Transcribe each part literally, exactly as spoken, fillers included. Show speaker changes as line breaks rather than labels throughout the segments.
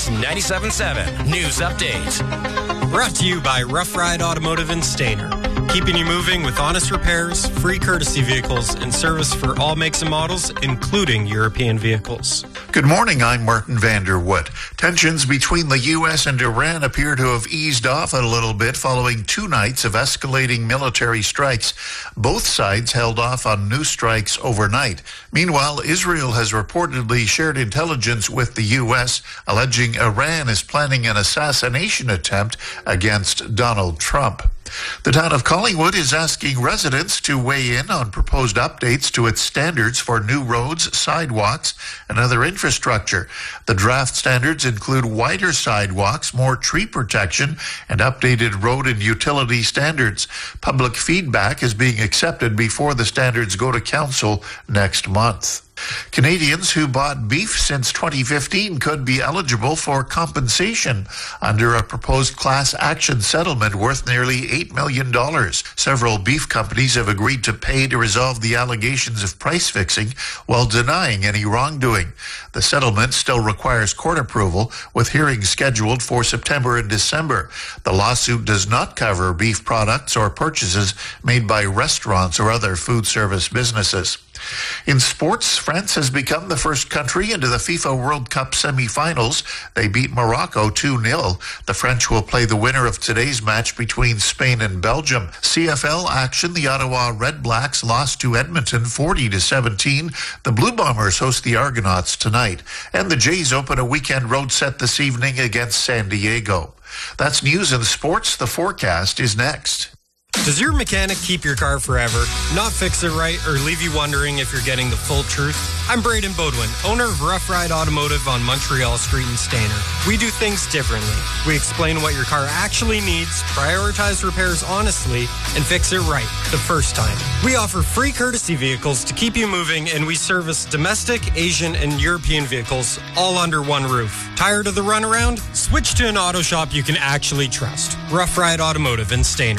Max ninety-seven point seven News Update.
Brought to you by Rough Ride Automotive in Stayner. Keeping you moving with honest repairs, free courtesy vehicles, and service for all makes and models, including European vehicles.
Good morning, I'm Martin Vanderwood. Tensions between the U S and Iran appear to have eased off a little bit following two nights of escalating military strikes. Both sides held off on new strikes overnight. Meanwhile, Israel has reportedly shared intelligence with the U S, alleging Iran is planning an assassination attempt against Donald Trump. The town of Collingwood is asking residents to weigh in on proposed updates to its standards for new roads, sidewalks, and other infrastructure. The draft standards include wider sidewalks, more tree protection, and updated road and utility standards. Public feedback is being accepted before the standards go to council next month. Canadians who bought beef since twenty fifteen could be eligible for compensation under a proposed class action settlement worth nearly eight million dollars. Several beef companies have agreed to pay to resolve the allegations of price fixing while denying any wrongdoing. The settlement still requires court approval, with hearings scheduled for September and December. The lawsuit does not cover beef products or purchases made by restaurants or other food service businesses. In sports, France has become the first country into the FIFA World Cup semi-finals. They beat Morocco two nil. The French will play the winner of today's match between Spain and Belgium. C F L action, the Ottawa Red Blacks lost to Edmonton forty to seventeen. The Blue Bombers host the Argonauts tonight. And the Jays open a weekend road set this evening against San Diego. That's news and sports. The forecast is next.
Does your mechanic keep your car forever, not fix it right, or leave you wondering if you're getting the full truth? I'm Braden Bodwin, owner of Rough Ride Automotive on Montreal Street in Stayner. We do things differently. We explain what your car actually needs, prioritize repairs honestly, and fix it right the first time. We offer free courtesy vehicles to keep you moving, and we service domestic, Asian, and European vehicles all under one roof. Tired of the runaround? Switch to an auto shop you can actually trust. Rough Ride Automotive in Stayner.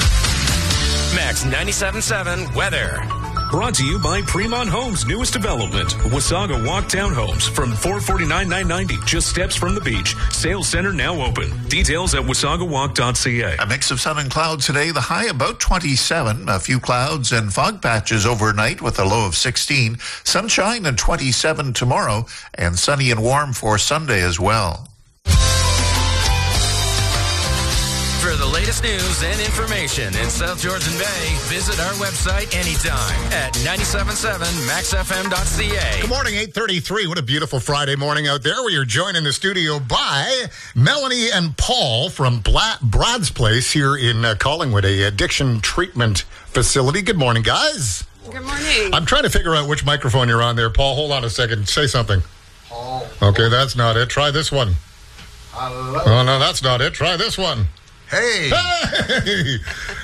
Max ninety-seven point seven weather.
Brought to you by Fremont Homes' newest development, Wasaga Walk Townhomes, from four forty-nine nine ninety, just steps from the beach. Sales center now open. Details at wasaga walk dot c a.
A mix of sun and clouds today. The high about twenty-seven. A few clouds and fog patches overnight with a low of sixteen. Sunshine and twenty-seven tomorrow, and sunny and warm for Sunday as well.
For the latest news and information in South Georgian Bay, visit our website anytime at ninety-seven point seven max f m dot c a.
Good morning, eight thirty-three. What a beautiful Friday morning out there. We are joined in the studio by Melanie and Paul from Bla- Brad's Place here in uh, Collingwood, a addiction treatment facility. Good morning, guys.
Good morning.
I'm trying to figure out which microphone you're on there. Paul, hold on a second. Say something.
Paul.
Okay, that's not it. Try this one.
Hello.
Oh, no, that's not it. Try this one.
Hey.
Hey!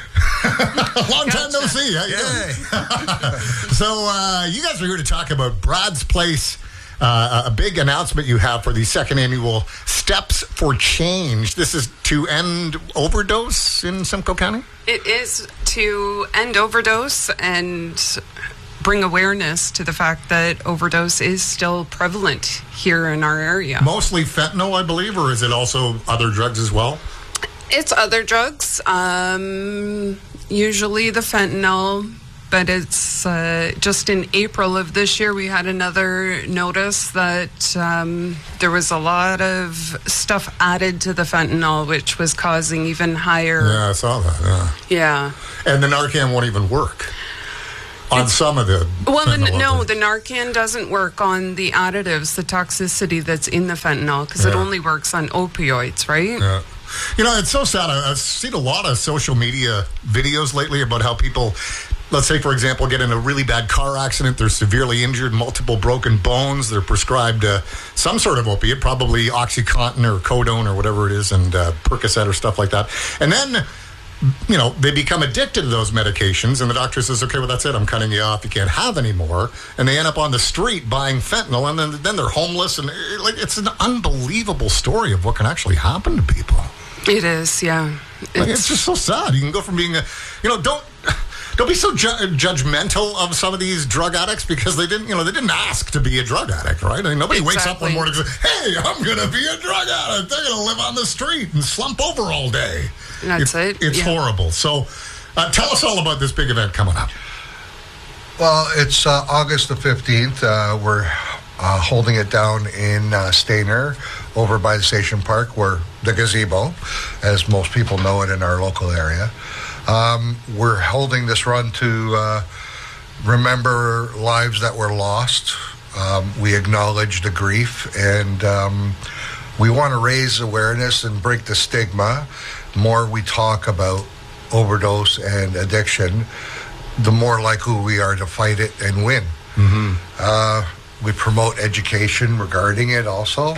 Long time no see. How you doing? So uh, you guys are here to talk about Brad's Place, uh, a big announcement you have for the second annual Steps for Change. This is to end overdose in Simcoe County?
It is to end overdose and bring awareness to the fact that overdose is still prevalent here in our area.
Mostly fentanyl, I believe, or is it also other drugs as well?
It's other drugs, um, usually the fentanyl, but it's uh, just in April of this year we had another notice that um, there was a lot of stuff added to the fentanyl, which was causing even higher...
Yeah, I saw that, yeah.
Yeah.
And the Narcan won't even work on it's, some of the
well the,
fentanyl.
No, the Narcan doesn't work on the additives, the toxicity that's in the fentanyl, because yeah. it only works on opioids, right?
Yeah. You know, it's so sad. I've seen a lot of social media videos lately about how people, let's say, for example, get in a really bad car accident. They're severely injured, multiple broken bones. They're prescribed uh, some sort of opiate, probably OxyContin or Codone or whatever it is, and uh, Percocet or stuff like that. And then, you know, they become addicted to those medications, and the doctor says, okay, well, that's it. I'm cutting you off. You can't have any more. And they end up on the street buying fentanyl, and then, then they're homeless. And like, it's an unbelievable story of what can actually happen to people.
It is, yeah.
It's, like, it's just so sad. You can go from being a, you know, don't, don't be so ju- judgmental of some of these drug addicts because they didn't, you know, they didn't ask to be a drug addict, right? I mean, nobody wakes up one morning and says, "Hey, I'm going to be a drug addict. They're going to live on the street and slump over all day."
That's
it.
it.
It's
yeah.
horrible. So, uh, tell us all about this big event coming up.
Well, it's uh, August the fifteenth. Uh, we're uh, holding it down in uh, Stayner, over by the Station Park, where the gazebo, as most people know it in our local area. Um, we're holding this run to uh, remember lives that were lost. Um, we acknowledge the grief, and um, we want to raise awareness and break the stigma. The more we talk about overdose and addiction, the more likely we are to fight it and win.
Mm-hmm.
Uh, we promote education regarding it also.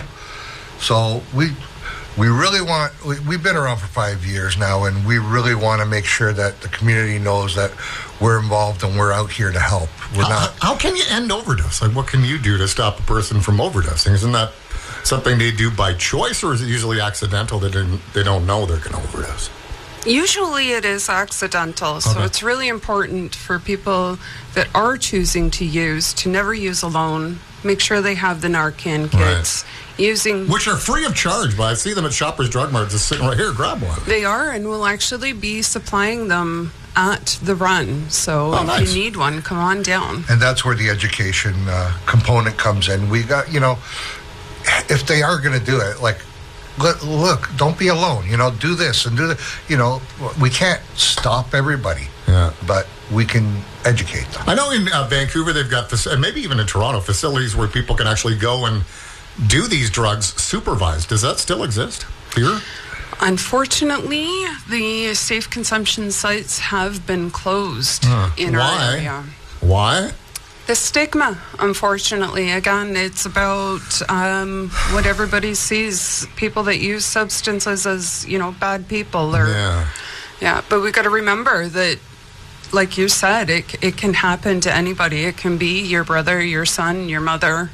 So we we really want, we, we've been around for five years now, and we really want to make sure that the community knows that we're involved and we're out here to help. We're
how,
not.
How can you end overdose? Like, what can you do to stop a person from overdosing? Isn't that something they do by choice, or is it usually accidental that they, they don't know they're going to overdose?
Usually it is accidental, so
Okay.
it's really important for people that are choosing to use to never use alone. Make sure they have the Narcan kits. Using
Which are free of charge, but I see them at Shoppers Drug Mart just sitting right here. Grab one.
They are, and we'll actually be supplying them at the run. So
Oh,
if
nice.
you need one, come on down.
And that's where the education uh, component comes in. We got, you know, if they are going to do it, like, look, look, don't be alone. You know, do this and do that. You know, we can't stop everybody,
Yeah.
but we can educate them.
I know in uh, Vancouver they've got this, and maybe even in Toronto, facilities where people can actually go and do these drugs supervised. Does that still exist here?
Unfortunately, the safe consumption sites have been closed
Huh.
in our
Why?
area.
Why?
The stigma, unfortunately. Again, it's about um, what everybody sees, people that use substances as, you know, bad people. Or,
Yeah.
yeah, but we got to remember that, like you said, it, it can happen to anybody. It can be your brother, your son, your mother.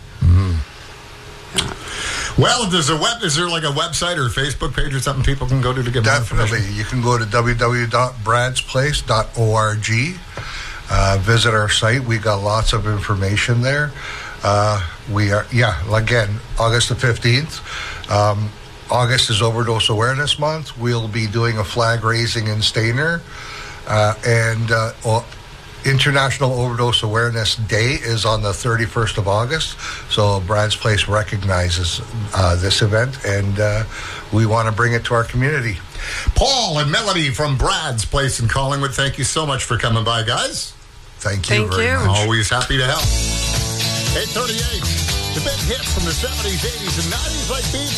Well, if there's a web, is there like a website or a Facebook page or something people can go to to get more
Definitely.
information?
You can go to w w w dot brads place dot org. Uh, visit our site. We got lots of information there. Uh, we are, yeah, again, August the fifteenth. Um, August is Overdose Awareness Month. We'll be doing a flag raising in Stayner. Uh, and uh, o- International Overdose Awareness Day is on the thirty-first of August. So Brad's Place recognizes uh, this event, and uh, we want to bring it to our community.
Paul and Melody from Brad's Place in Collingwood, thank you so much for coming by, guys.
Thank you
Thank
very
you.
much.
Always happy to help. eight thirty-eight, the big hits from the seventies, eighties, and nineties like these.